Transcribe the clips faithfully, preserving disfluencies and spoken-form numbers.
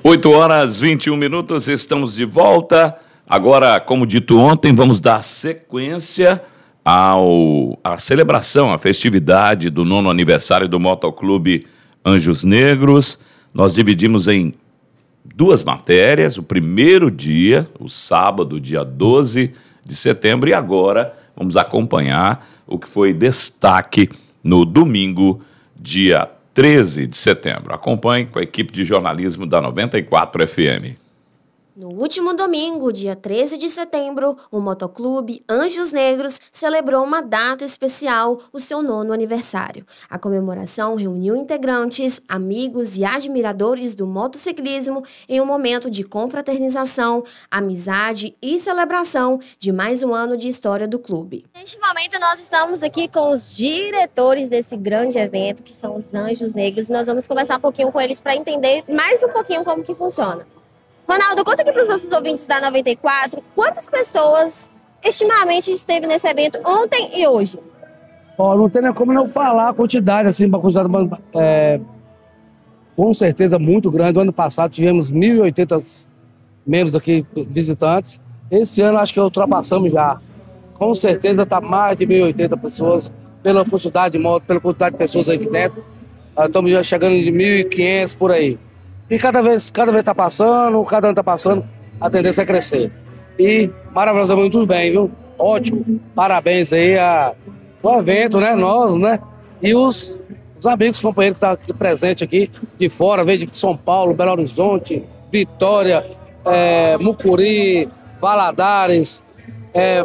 oito horas e vinte e um minutos, estamos de volta. Agora, como dito ontem, vamos dar sequência ao, à celebração, à festividade do nono aniversário do Motoclube Anjos Negros. Nós dividimos em duas matérias, o primeiro dia, o sábado, dia doze de setembro, e agora vamos acompanhar o que foi destaque no domingo, dia treze de setembro. Acompanhe com a equipe de jornalismo da noventa e quatro F M. No último domingo, dia treze de setembro, o Motoclube Anjos Negros celebrou uma data especial, o seu nono aniversário. A comemoração reuniu integrantes, amigos e admiradores do motociclismo em um momento de confraternização, amizade e celebração de mais um ano de história do clube. Neste momento, nós estamos aqui com os diretores desse grande evento, que são os Anjos Negros, e nós vamos conversar um pouquinho com eles para entender mais um pouquinho como que funciona. Ronaldo, conta aqui para os nossos ouvintes da noventa e quatro, quantas pessoas estimamente esteve nesse evento ontem e hoje? Ó, não tem nem como não falar a quantidade, assim, uma quantidade é, com certeza muito grande. O ano passado tivemos mil e oitenta membros aqui, visitantes. Esse ano acho que ultrapassamos já. Com certeza está mais de mil e oitenta pessoas, pela quantidade de motos, pela quantidade de pessoas aí dentro. Estamos já chegando de mil e quinhentos por aí. E cada vez cada vez está passando, cada ano está passando, a tendência é crescer. E maravilhosamente muito bem, viu? Ótimo. Parabéns aí a, ao evento, né? Nós, né? E os, os amigos, companheiros que estão aqui presentes aqui, de fora, veio de São Paulo, Belo Horizonte, Vitória, é, Mucuri, Valadares, é,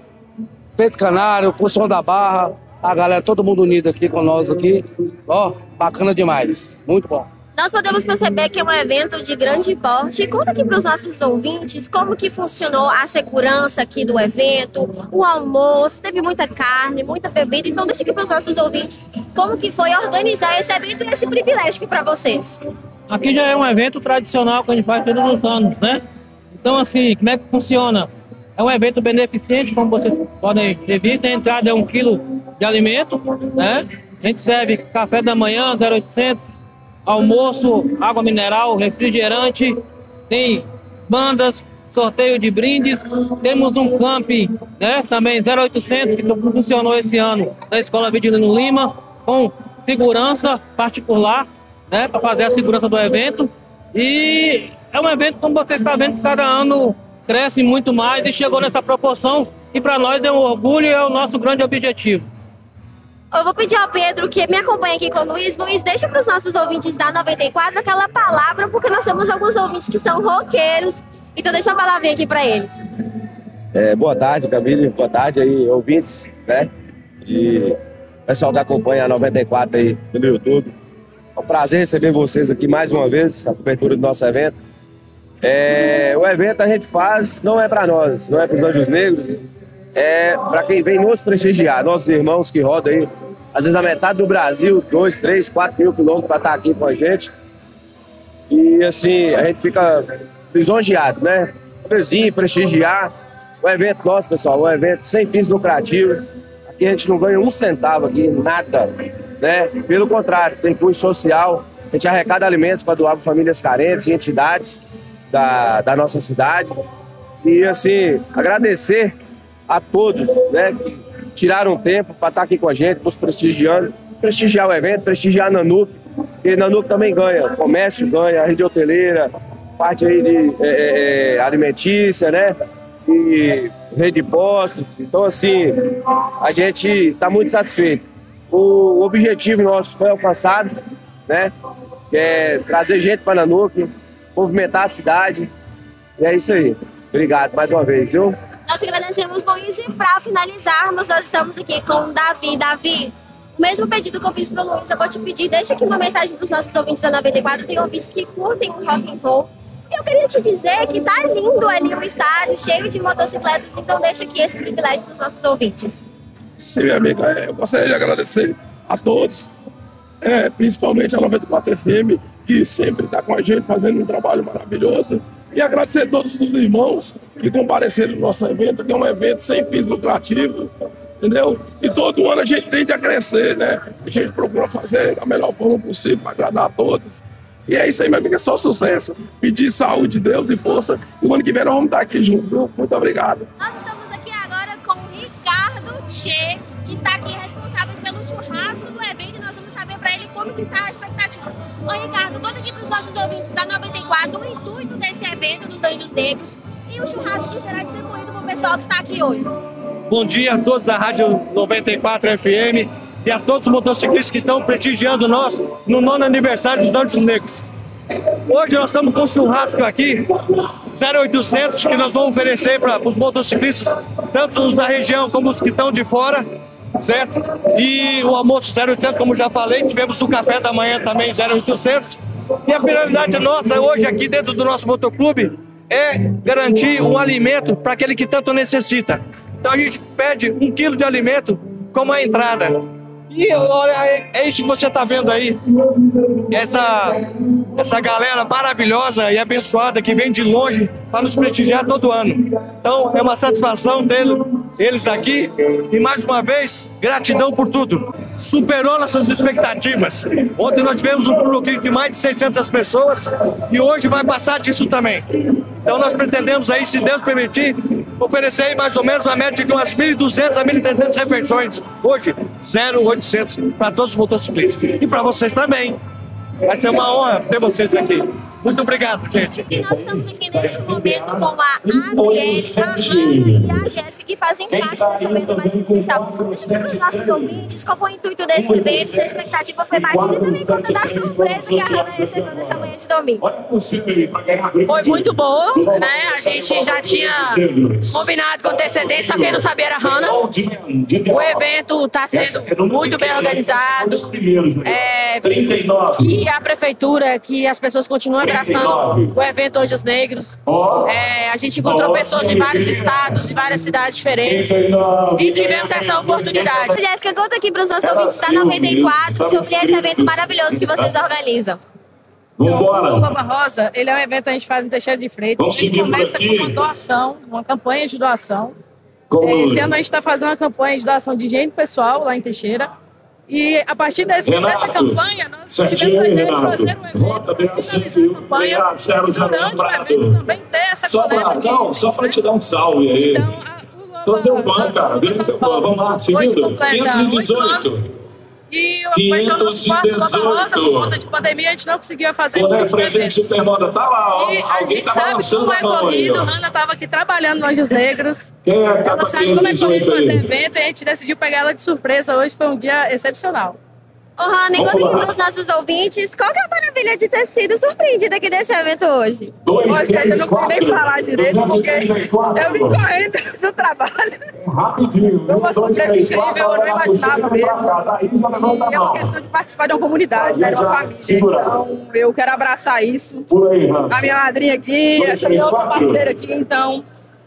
Peito Canário, Poção da Barra, a galera, todo mundo unido aqui com nós aqui. Ó, bacana demais. Muito bom. Nós podemos perceber que é um evento de grande porte. Conta aqui para os nossos ouvintes como que funcionou a segurança aqui do evento, o almoço, teve muita carne, muita bebida. Então deixa aqui para os nossos ouvintes como que foi organizar esse evento e esse privilégio aqui para vocês. Aqui já é um evento tradicional que a gente faz todos os anos, né? Então assim, como é que funciona? É um evento beneficente, como vocês podem ter visto. A entrada é um quilo de alimento, né? A gente serve café da manhã, zero oitocentos, almoço, água mineral, refrigerante, tem bandas, sorteio de brindes, temos um camping, né, também zero oitocentos, que funcionou esse ano na Escola Vidilino Lima, com segurança particular, né, para fazer a segurança do evento. E é um evento, como você está vendo, que cada ano cresce muito mais e chegou nessa proporção, e para nós é um orgulho e é o nosso grande objetivo. Eu vou pedir ao Pedro que me acompanhe aqui com o Luiz. Luiz, deixa para os nossos ouvintes da noventa e quatro aquela palavra, porque nós temos alguns ouvintes que são roqueiros. Então deixa uma palavrinha aqui para eles. É, boa tarde, Camille. Boa tarde aí, ouvintes, né? E pessoal que acompanha a noventa e quatro aí no YouTube. É um prazer receber vocês aqui mais uma vez, a cobertura do nosso evento. É, o evento a gente faz, não é para nós, não é para os Anjos Negros. É para quem vem nos prestigiar, nossos irmãos que rodam aí, às vezes a metade do Brasil, dois, três, quatro mil quilômetros para estar aqui com a gente. E assim, a gente fica lisonjeado, né? Vizinho, prestigiar o evento nosso, pessoal, um evento sem fins lucrativos. Aqui a gente não ganha um centavo aqui, nada, né? Pelo contrário, tem cunho social, a gente arrecada alimentos para doar para famílias carentes e entidades da, da nossa cidade. E assim, agradecer a todos, né, que tiraram tempo para estar aqui com a gente, nos prestigiando, prestigiar o evento, prestigiar a Nanuc, porque a Nanuc também ganha, comércio ganha, a rede hoteleira, parte aí de é, é, alimentícia, né, e rede de postos. Então, assim, a gente está muito satisfeito. O objetivo nosso foi alcançado, né, que é trazer gente para a Nanuc, movimentar a cidade, e é isso aí. Obrigado mais uma vez, viu? Nós agradecemos, Luiz, e para finalizarmos, nós estamos aqui com o Davi. Davi, o mesmo pedido que eu fiz para o Luiz, eu vou te pedir, deixa aqui uma mensagem para os nossos ouvintes da noventa e quatro, tem ouvintes que curtem o rock and roll. E eu queria te dizer que tá lindo ali o estádio, cheio de motocicletas, então deixa aqui esse privilégio para os nossos ouvintes. Sim, minha amiga, eu gostaria de agradecer a todos, é, principalmente a noventa e quatro F M, que sempre está com a gente fazendo um trabalho maravilhoso. E agradecer a todos os irmãos que compareceram no nosso evento, que é um evento sem fins lucrativos, entendeu? E todo ano a gente tende a crescer, né? A gente procura fazer da melhor forma possível para agradar a todos. E é isso aí, meu amigo, é só sucesso. Pedir saúde, Deus e força. E o ano que vem nós vamos estar aqui juntos, viu? Muito obrigado. Nós estamos aqui agora com o Ricardo Tchê, que está aqui responsável pelo churrasco do evento, e nós vamos saber para ele como que está a expectativa. Ô Ricardo, conta aqui para os nossos ouvintes da noventa e quatro o intuito desse evento dos Anjos Negros e o churrasco que será distribuído para o pessoal que está aqui hoje. Bom dia a todos da Rádio noventa e quatro F M e a todos os motociclistas que estão prestigiando nós no nono aniversário dos Anjos Negros. Hoje nós estamos com um churrasco aqui, zero oitocentos, que nós vamos oferecer para os motociclistas, tanto os da região como os que estão de fora, certo? E o almoço zero oitocentos, como já falei, tivemos o café da manhã também zero oitocentos. E a finalidade nossa hoje aqui dentro do nosso motoclube é garantir um alimento para aquele que tanto necessita. Então a gente pede um quilo de alimento como a entrada. E olha, é, é isso que você está vendo aí. Essa, essa galera maravilhosa e abençoada que vem de longe para nos prestigiar todo ano. Então é uma satisfação ter eles aqui. E mais uma vez, gratidão por tudo. Superou nossas expectativas. Ontem nós tivemos um público de mais de seiscentas pessoas e hoje vai passar disso também. Então nós pretendemos aí, se Deus permitir, oferecer aí mais ou menos a média de umas mil e duzentas a mil e trezentas refeições. Hoje, zero oitocentos para todos os motociclistas. E para vocês também. Vai ser uma honra ter vocês aqui. Muito obrigado, gente. E nós estamos aqui neste momento com a Adriele, a Ana e a Jéssica, que fazem parte desse evento mais que especial. Deixa eu para os nossos ouvintes qual foi o intuito desse evento, se a expectativa foi batida e também conta da surpresa que a Ana recebeu nessa manhã de domingo. Foi muito boa, né? A gente já tinha combinado com antecedência, só quem não sabia era a Hannah. O evento está sendo muito bem organizado. É, que a prefeitura, que as pessoas continuam abraçando o evento Anjos Negros. É, a gente encontrou pessoas de vários estados, de várias cidades diferentes e tivemos essa oportunidade. Jéssica, conta aqui para os nossos ouvintes da noventa e quatro sobre esse evento maravilhoso que vocês organizam. Então, o Goba Rosa, ele é um evento que a gente faz em Teixeira de Freitas. Ele começa com uma doação, uma campanha de doação. Esse ano a gente está fazendo uma campanha de doação de higiene pessoal lá em Teixeira. E a partir desse, dessa campanha, nós tivemos a ideia de fazer um evento, finalizar a campanha, e durante o evento também ter essa coleta de... Não, só para te dar um salve aí. Então, a, o Sou seu fã, cara. Vira seu fã. Vamos lá, seguindo. quinhentos e dezoito. E vai ser o nosso quarto Goba Rosa, por conta de pandemia, a gente não conseguiu fazer Quando é muitos presente eventos. Supermoda, tá lá, ó. E a Alguém gente tá sabe balançando como é a mão aí, corrido, ó. Hannah estava aqui trabalhando no Anjos Negros. Quem é a Ela capa sabe como é corrido dezoito fazer aí? evento e a gente decidiu pegar ela de surpresa. Hoje foi um dia excepcional. Ô, Hannah, e Vamos conta aqui lá. para os nossos ouvintes qual que é a maravilha de ter sido surpreendida aqui nesse evento hoje. Dois, Hoje três, eu não pude nem quatro. falar direito, porque eu vim correndo do trabalho. Rapidinho. Foi uma Um, dois, surpresa três, incrível, quatro, eu não olha lá, imaginava você, mesmo. pra cá, tá? Aí, já levanta E a é uma mão. questão de participar de uma comunidade, né, de uma família. Então, eu quero abraçar isso. Por aí, Hans. A minha madrinha aqui, Dois, essa três, minha outra quatro. parceira aqui, então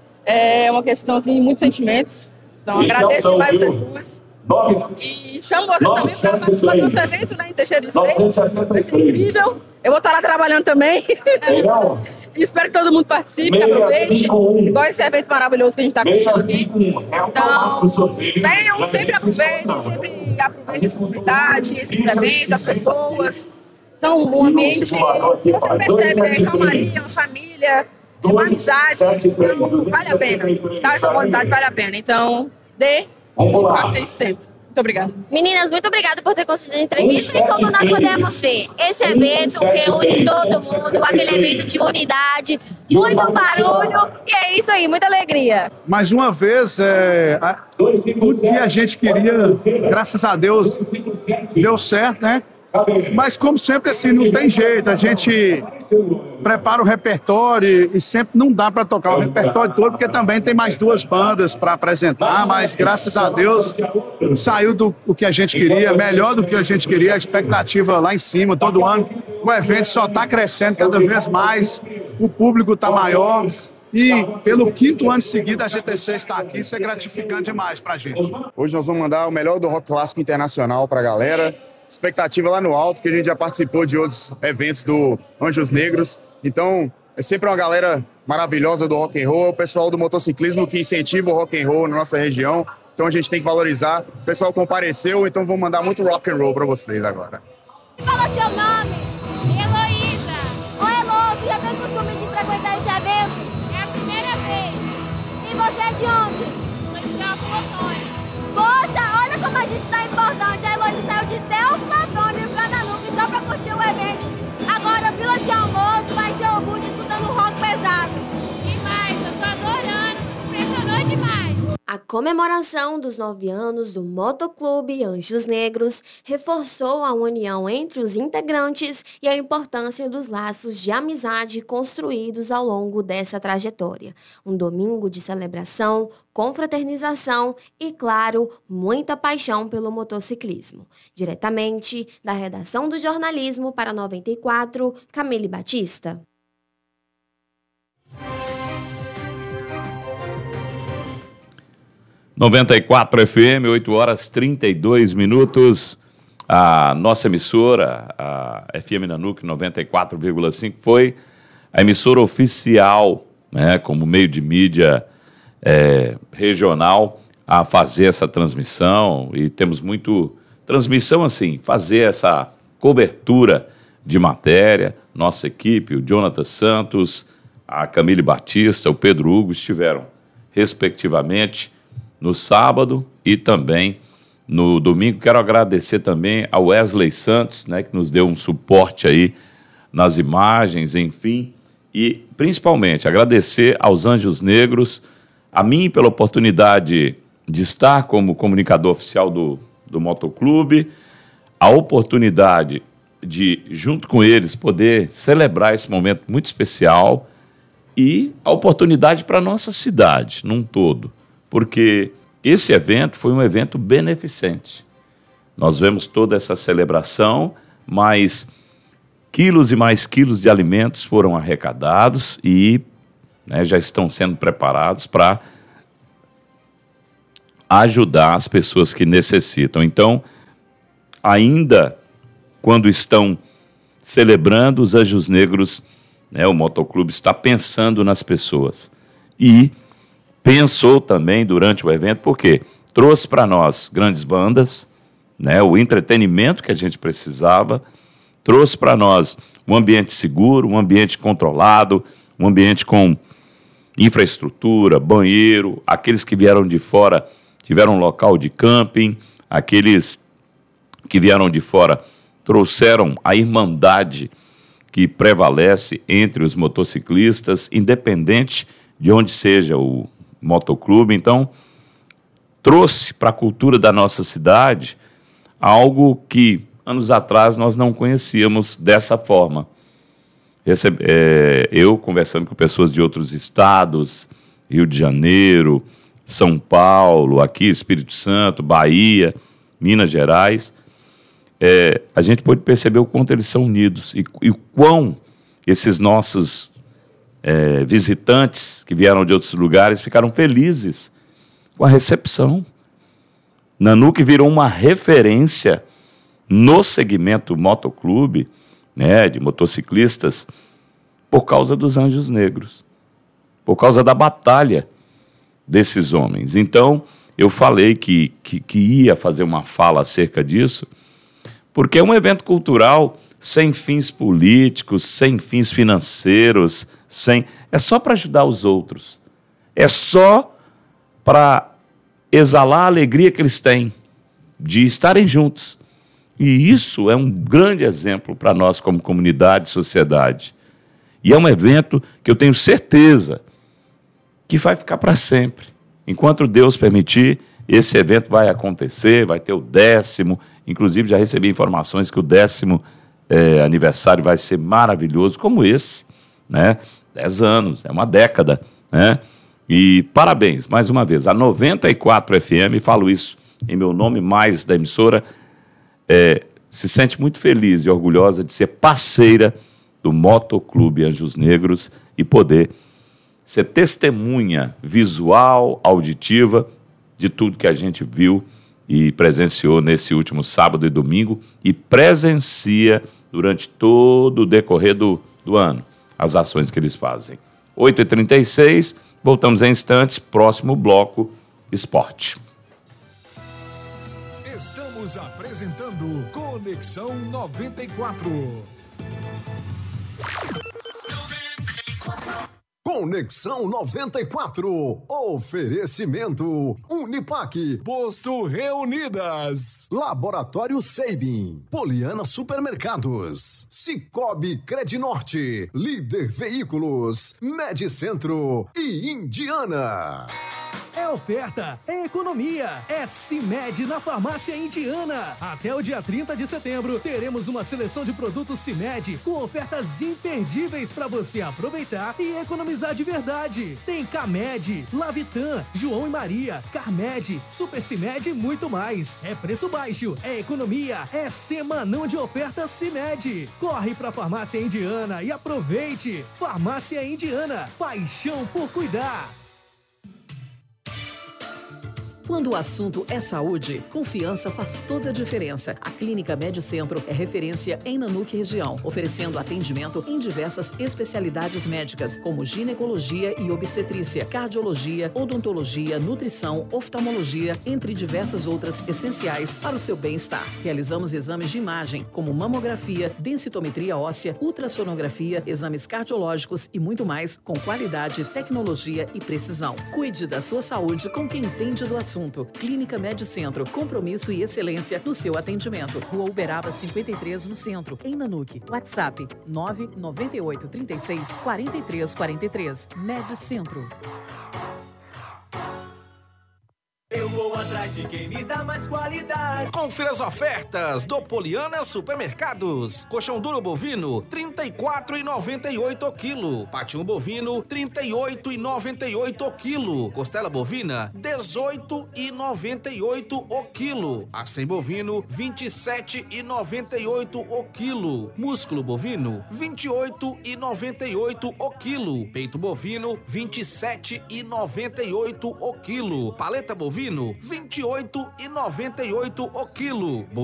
é uma questão assim, de muitos sentimentos. Então, Esse é o agradeço tão demais vivo. vocês duas. Nove. E chamo você também para participar do nosso evento, né, em Teixeira de Freitas. Vai ser incrível. Eu vou estar lá trabalhando também. Legal? E espero que todo mundo participe, que seis aproveite. cinco um. Igual esse evento maravilhoso que a gente está curtindo aqui. É um Então, venham, sempre aproveitem, sempre aproveitem a comunidade, esses eventos, as pessoas. São um ambiente que você percebe, né? Calmaria, uma família, uma amizade. Então, vale a pena. Dar essa oportunidade vale a pena. Então, dê e faça isso sempre. Muito obrigada. Meninas, muito obrigada por ter concedido a entrevista. E como nós podemos ver, esse evento reúne todo mundo, aquele evento de unidade, muito barulho, e é isso aí, muita alegria. Mais uma vez, é, a, tudo que a gente queria, graças a Deus, deu certo, né? Mas, como sempre, assim, não tem jeito. A gente prepara o repertório e sempre não dá para tocar o repertório todo, porque também tem mais duas bandas para apresentar, mas, graças a Deus, saiu do o que a gente queria, melhor do que a gente queria, a expectativa lá em cima, todo ano. O evento só está crescendo cada vez mais, o público está maior. E pelo quinto ano seguido a G T C está aqui, isso é gratificante demais para a gente. Hoje nós vamos mandar o melhor do rock clássico internacional para a galera. Expectativa lá no alto, que a gente já participou de outros eventos do Anjos Negros. Então, é sempre uma galera maravilhosa do rock and roll, o pessoal do motociclismo que incentiva o rock and roll na nossa região. Então a gente tem que valorizar. O pessoal compareceu, então vamos mandar muito rock and roll para vocês agora. Fala seu nome, Heloísa. você é de onde? Sou de Teoflotone. Poxa, olha como a gente tá importante. A Heloísa saiu de Teoflotone pra Nanuque só pra curtir o evento. Agora, Vila de Almoço, vai ser orgulho escutando rock pesado. Demais, eu tô adorando. Impressionou demais. A comemoração dos nove anos do Motoclube Anjos Negros reforçou a união entre os integrantes e a importância dos laços de amizade construídos ao longo dessa trajetória. Um domingo de celebração, confraternização e, claro, muita paixão pelo motociclismo. Diretamente da redação do jornalismo para noventa e quatro, Camille Batista. noventa e quatro F M, oito horas e trinta e dois minutos. A nossa emissora, a F M Nanuque noventa e quatro vírgula cinco, foi a emissora oficial, né, como meio de mídia é, regional, a fazer essa transmissão. E temos muito transmissão assim, fazer essa cobertura de matéria. Nossa equipe, o Jonathan Santos, a Camille Batista, o Pedro Hugo estiveram, respectivamente, no sábado e também no domingo. Quero agradecer também ao Wesley Santos, né, que nos deu um suporte aí nas imagens, enfim. E, principalmente, agradecer aos Anjos Negros, a mim pela oportunidade de estar como comunicador oficial do, do Motoclube, a oportunidade de, junto com eles, poder celebrar esse momento muito especial e a oportunidade para a nossa cidade, num todo. Porque esse evento foi um evento beneficente. Nós vemos toda essa celebração, mas quilos e mais quilos de alimentos foram arrecadados e, né, já estão sendo preparados para ajudar as pessoas que necessitam. Então, ainda quando estão celebrando os Anjos Negros, né, o Motoclube está pensando nas pessoas. E pensou também durante o evento, porque trouxe para nós grandes bandas, né, o entretenimento que a gente precisava, trouxe para nós um ambiente seguro, um ambiente controlado, um ambiente com infraestrutura, banheiro, aqueles que vieram de fora tiveram um local de camping, aqueles que vieram de fora trouxeram a irmandade que prevalece entre os motociclistas, independente de onde seja o Motoclube. Então, trouxe para a cultura da nossa cidade algo que anos atrás nós não conhecíamos dessa forma. Recebe, é, eu conversando com pessoas de outros estados, Rio de Janeiro, São Paulo, aqui Espírito Santo, Bahia, Minas Gerais, é, a gente pôde perceber o quanto eles são unidos e, e o quão esses nossos É, visitantes que vieram de outros lugares ficaram felizes com a recepção. Nanuque virou uma referência no segmento Motoclube, né, de motociclistas, por causa dos Anjos Negros, por causa da batalha desses homens. Então, eu falei que, que, que ia fazer uma fala acerca disso, porque é um evento cultural sem fins políticos, sem fins financeiros, sem... é só para ajudar os outros. É só para exalar a alegria que eles têm de estarem juntos. E isso é um grande exemplo para nós como comunidade e sociedade. E é um evento que eu tenho certeza que vai ficar para sempre. Enquanto Deus permitir, esse evento vai acontecer, vai ter o décimo, inclusive já recebi informações que o décimo É, aniversário vai ser maravilhoso, como esse, né? Dez anos, é uma década, né? E parabéns, mais uma vez, a noventa e quatro F M, falo isso em meu nome, mais da emissora, é, se sente muito feliz e orgulhosa de ser parceira do Motoclube Anjos Negros e poder ser testemunha visual, auditiva, de tudo que a gente viu e presenciou nesse último sábado e domingo e presencia durante todo o decorrer do, do ano, as ações que eles fazem. oito e trinta e seis, voltamos em instantes, próximo bloco, esporte. Estamos apresentando Conexão noventa e quatro. Conexão noventa e quatro. Oferecimento Unipac, Posto Reunidas, Laboratório Seibin, Poliana Supermercados, Cicobi Credinorte, Líder Veículos, Medicentro e Indiana. É oferta, é economia, é CIMED na Farmácia Indiana. Até o dia trinta de setembro, teremos uma seleção de produtos CIMED com ofertas imperdíveis para você aproveitar e economizar de verdade. Tem Camed, Lavitan, João e Maria, Carmed, Super CIMED e muito mais. É preço baixo, é economia, é semanão de ofertas CIMED. Corre para a Farmácia Indiana e aproveite. Farmácia Indiana, paixão por cuidar. Quando o assunto é saúde, confiança faz toda a diferença. A Clínica Medicentro é referência em Nanuque região, oferecendo atendimento em diversas especialidades médicas, como ginecologia e obstetrícia, cardiologia, odontologia, nutrição, oftalmologia, entre diversas outras essenciais para o seu bem-estar. Realizamos exames de imagem, como mamografia, densitometria óssea, ultrassonografia, exames cardiológicos e muito mais, com qualidade, tecnologia e precisão. Cuide da sua saúde com quem entende do assunto. Clínica Medicentro, compromisso e excelência no seu atendimento. Rua Uberaba cinquenta e três, no centro, em Nanuque. WhatsApp nove nove oito, três seis, quatro três quatro três. Medicentro. Eu vou atrás de quem me dá mais qualidade. Confira as ofertas do Poliana Supermercados. Coxão duro bovino, trinta e quatro reais e noventa e oito centavos o quilo. Patinho bovino, trinta e oito reais e noventa e oito centavos o quilo. Costela bovina, dezoito reais e noventa e oito centavos o quilo. Acém bovino, vinte e sete reais e noventa e oito centavos o quilo. Músculo bovino, vinte e oito reais e noventa e oito centavos o quilo. Peito bovino, vinte e sete reais e noventa e oito centavos o quilo. Paleta bovino, vinte e oito reais e noventa e oito centavos o quilo.